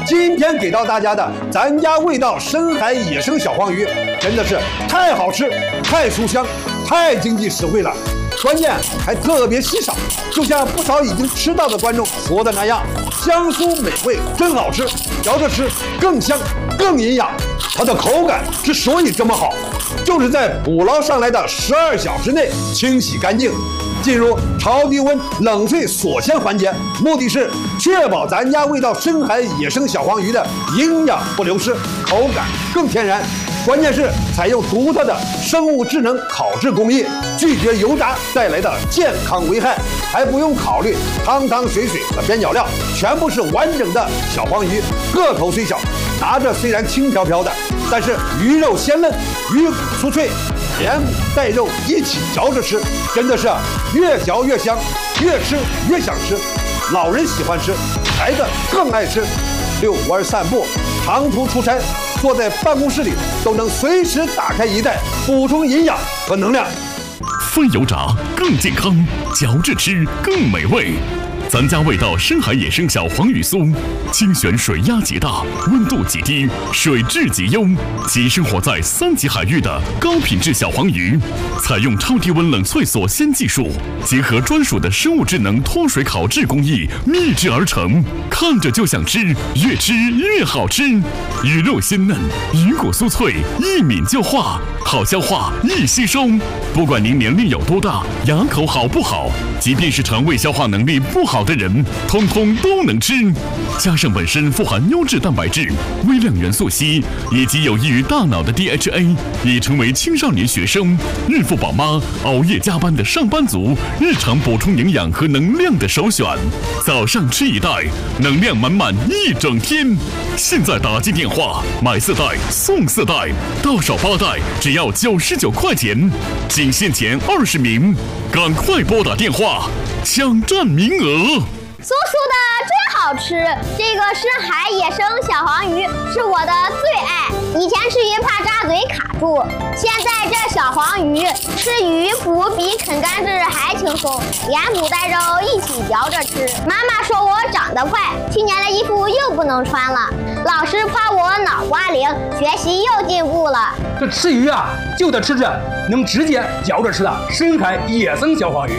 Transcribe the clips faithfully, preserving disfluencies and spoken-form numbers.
今天给到大家的咱家味道深海野生小黄鱼，真的是太好吃、太书香、太经济实惠了，关键还特别稀少。就像不少已经吃到的观众说的那样，香酥美味，真好吃，嚼着吃更香、更营养。它的口感之所以这么好，就是在捕捞上来的十二小时内清洗干净，进入超低温冷萃锁鲜环节，目的是确保咱家味道深海野生小黄鱼的营养不流失，口感更天然。关键是采用独特的生物智能烤制工艺，拒绝油炸带来的健康危害，还不用考虑汤汤水水和边角料，全部是完整的小黄鱼，个头虽小，拿着虽然轻飘飘的，但是鱼肉鲜嫩，鱼骨酥脆，连骨带肉一起嚼着吃，真的是越嚼越香，越吃越想吃。老人喜欢吃，孩子更爱吃。遛弯散步，长途出差，坐在办公室里都能随时打开一袋，补充营养和能量。 非油炸更健康，嚼着吃更美味。咱家味道深海野生小黄鱼酥，精选水压极大，温度极低，水质极优，即生活在三级海域的高品质小黄鱼，采用超低温冷萃锁鲜技术，结合专属的生物智能脱水烤制工艺秘制而成，看着就想吃，越吃越好吃。鱼肉鲜嫩，鱼骨酥脆，一抿就化，好消化，易吸收。不管您年龄有多大，牙口好不好，即便是肠胃消化能力不好的人，通通都能吃。加上本身富含优质蛋白质、微量元素硒以及有益于大脑的 D H A， 已成为青少年学生、孕妇宝妈、熬夜加班的上班族日常补充营养和能量的首选。早上吃一袋，能量满满一整天。现在打进电话买四袋送四袋，到手八袋只要九十九块钱，仅限前二十名，赶快拨打电话抢占名额。 叔叔的真好吃，这个深海野生小黄鱼是我的最爱。以前吃鱼怕扎嘴卡住，现在这小黄鱼吃鱼骨比啃干枝还轻松，连骨带肉一起嚼着吃。妈妈说我长得快，去年的衣服又不能穿了。老师夸我脑瓜灵，学习又进步了。 这吃鱼啊，就得吃这能直接嚼着吃的深海野生小黄鱼。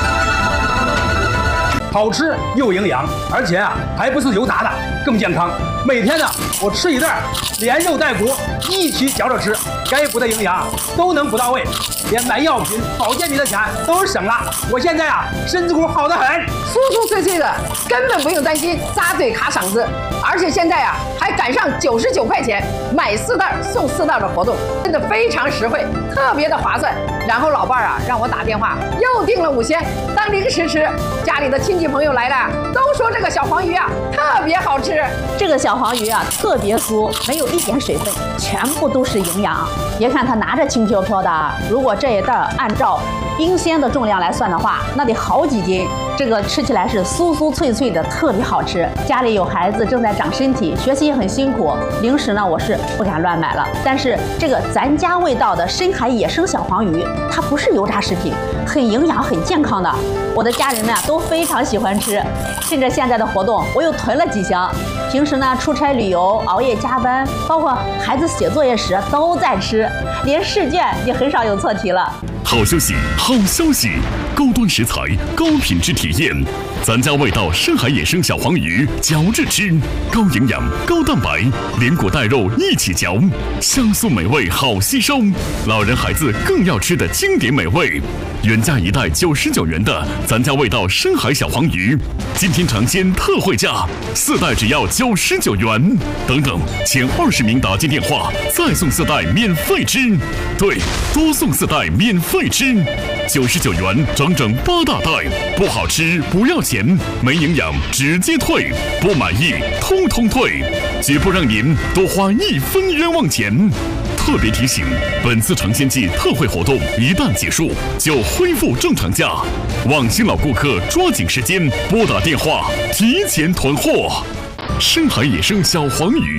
好吃又营养，而且啊还不是油炸的，更健康。每天呢，我吃一袋，连肉带骨一起嚼着吃，该补的营养都能补到位，连买药品、保健品的钱都省了。我现在啊，身子骨好得很， 酥酥脆脆的，根本不用担心扎嘴卡嗓子。而且现在啊，还赶上九十九块钱买四袋送四袋的活动，真的非常实惠，特别的划算。然后老伴儿啊让我打电话，又订了五鲜当零食吃。家里的亲戚朋友来了，都说这个小黄鱼啊特别好吃。 这个小黄鱼啊特别酥，没有一点水分，全部都是营养。别看它拿着轻飘飘的，如果这一袋按照冰鲜的重量来算的话，那得好几斤。这个吃起来是酥酥脆脆的，特别好吃。家里有孩子正在长身体，学习也很辛苦，零食呢我是不敢乱买了。但是这个咱家味道的深海野生小黄鱼，它不是油炸食品，很营养很健康的。我的家人们啊都非常喜欢吃。趁着现在的活动，我又囤了几箱。平时呢出差旅游、熬夜加班，包括孩子写作业时都在吃，连试卷也很少有错题了。 好消息，好消息！高端食材，高品质体验，咱家味道深海野生小黄鱼，嚼着吃，高营养、高蛋白，连骨带肉一起嚼，香酥美味，好吸收。老人孩子更要吃的经典美味。原价一袋九十九元的咱家味道深海小黄鱼，今天尝鲜特惠价，四袋只要九十九元。等等，前二十名打进电话，再送四袋免费吃。对，多送四袋免费吃，九十九元整整八大袋，不好吃不要钱，没营养直接退，不满意通通退，绝不让您多花一分冤枉钱。特别提醒，本次尝鲜季特惠活动一旦结束，就恢复正常价。望新老顾客抓紧时间拨打电话，提前囤货。深海野生小黄鱼，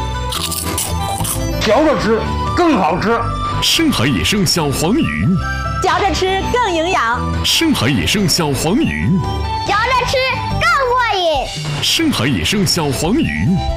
嚼着吃更好吃。 深海野生小黄鱼， 嚼着吃更营养。 深海野生小黄鱼， 嚼着吃更过瘾。 深海野生小黄鱼。